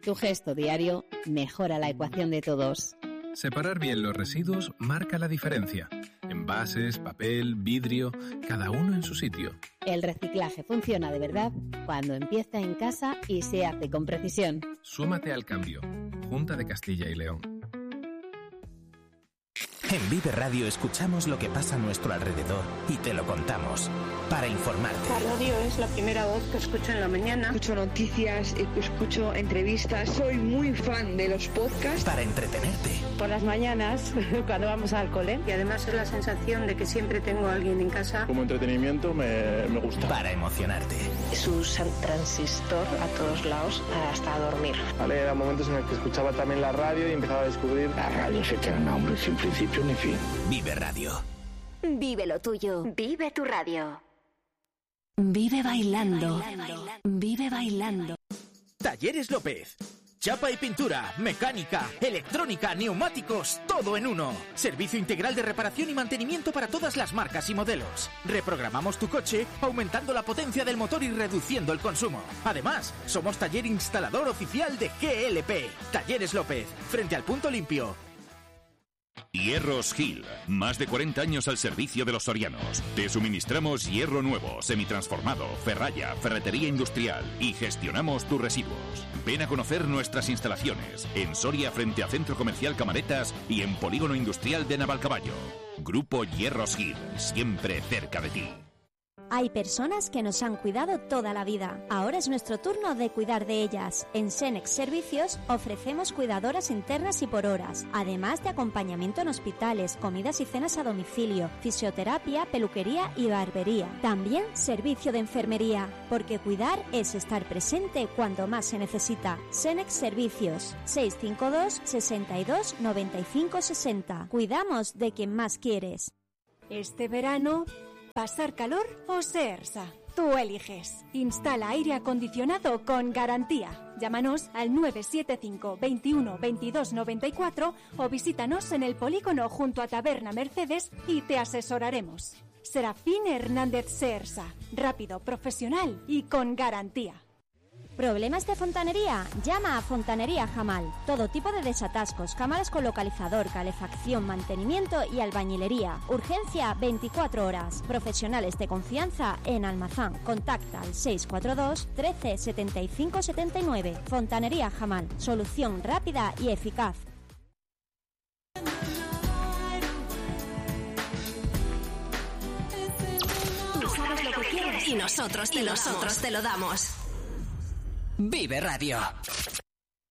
Tu gesto diario mejora la ecuación de todos. Separar bien los residuos marca la diferencia. Envases, papel, vidrio, cada uno en su sitio. El reciclaje funciona de verdad cuando empieza en casa y se hace con precisión. Súmate al cambio. Junta de Castilla y León. En Vive Radio escuchamos lo que pasa a nuestro alrededor y te lo contamos para informarte. La radio es la primera voz que escucho en la mañana. Escucho noticias, escucho entrevistas, soy muy fan de los podcasts. Para entretenerte. Por las mañanas, cuando vamos al cole. Y además es la sensación de que siempre tengo a alguien en casa. Como entretenimiento me gusta. Para emocionarte. Es un transistor a todos lados hasta dormir. Vale, eran momentos en los que escuchaba también la radio y empezaba a descubrir. La radio se tiene nombre sin principio ni fin. Vive Radio. Vive lo tuyo. Vive tu radio. Vive bailando. Vive bailando. Talleres López. Chapa y pintura, mecánica, electrónica, neumáticos, todo en uno. Servicio integral de reparación y mantenimiento para todas las marcas y modelos. Reprogramamos tu coche aumentando la potencia del motor y reduciendo el consumo. Además, somos taller instalador oficial de GLP. Talleres López, frente al Punto Limpio. Hierros Gil, más de 40 años al servicio de los sorianos. Te suministramos hierro nuevo, semitransformado, ferralla, ferretería industrial y gestionamos tus residuos. Ven a conocer nuestras instalaciones en Soria frente a Centro Comercial Camaretas y en Polígono Industrial de Navalcaballo. Grupo Hierros Gil, siempre cerca de ti. Hay personas que nos han cuidado toda la vida. Ahora es nuestro turno de cuidar de ellas. En Senex Servicios ofrecemos cuidadoras internas y por horas, además de acompañamiento en hospitales, comidas y cenas a domicilio, fisioterapia, peluquería y barbería. También servicio de enfermería, porque cuidar es estar presente cuando más se necesita. Senex Servicios, 652 62 95 60. Cuidamos de quien más quieres. Este verano, ¿pasar calor o SEERSA? Tú eliges. Instala aire acondicionado con garantía. Llámanos al 975 21 22 94 o visítanos en el polígono junto a Taberna Mercedes y te asesoraremos. Serafín Hernández SEERSA. Rápido, profesional y con garantía. ¿Problemas de fontanería? Llama a Fontanería Jamal. Todo tipo de desatascos, cámaras con localizador, calefacción, mantenimiento y albañilería. Urgencia 24 horas. Profesionales de confianza en Almazán. Contacta al 642 13 75 79. Fontanería Jamal. Solución rápida y eficaz. Tú sabes lo que quieres y nosotros te lo damos. Vive Radio.